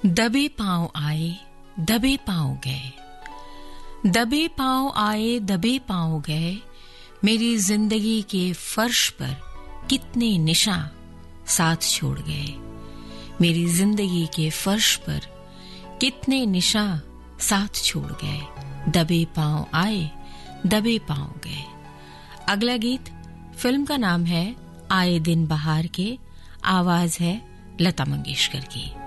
दबे पांव आए दबे पांव गए, दबे पांव आए दबे पांव गए, मेरी जिंदगी के फर्श पर कितने निशान साथ छोड़ गए, मेरी जिंदगी के फर्श पर कितने निशान साथ छोड़ गए, दबे पांव आए दबे पांव गए। अगला गीत फिल्म का नाम है आए दिन बहार के, आवाज है लता मंगेशकर की।